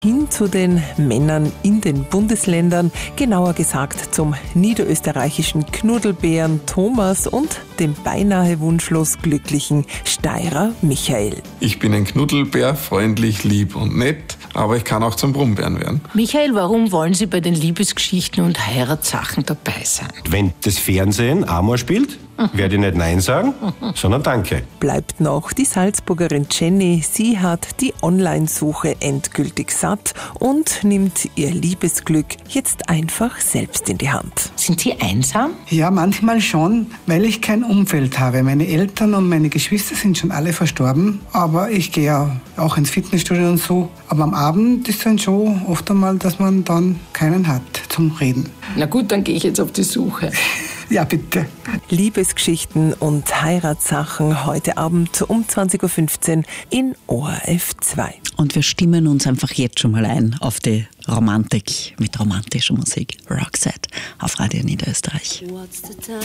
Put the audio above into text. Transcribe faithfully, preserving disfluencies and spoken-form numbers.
Hin zu den Männern in den Bundesländern, genauer gesagt zum niederösterreichischen Knuddelbären Thomas und dem beinahe wunschlos glücklichen Steirer Michael. Ich bin ein Knuddelbär, freundlich, lieb und nett, aber ich kann auch zum Brummbären werden. Michael, warum wollen Sie bei den Liebesgeschichten und Heiratssachen dabei sein? Wenn das Fernsehen Amor spielt, werde ich nicht Nein sagen, sondern Danke. Bleibt noch die Salzburgerin Jenny. Sie hat die Online-Suche endgültig satt und nimmt ihr Liebesglück jetzt einfach selbst in die Hand. Sind Sie einsam? Ja, manchmal schon, weil ich kein Umfeld habe. Meine Eltern und meine Geschwister sind schon alle verstorben, aber ich gehe ja auch ins Fitnessstudio und so. Aber am Abend ist dann schon oft einmal, dass man dann keinen hat zum Reden. Na gut, dann gehe ich jetzt auf die Suche. Ja, bitte. Liebesgeschichten und Heiratssachen heute Abend um zwanzig Uhr fünfzehn in O R F zwei. Und wir stimmen uns einfach jetzt schon mal ein auf die Romantik mit romantischer Musik. Roxette auf Radio Niederösterreich.